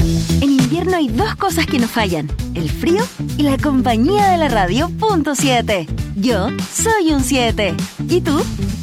En invierno hay dos cosas que no fallan: el frío y la compañía de la radio .7. Yo soy un 7. ¿Y tú?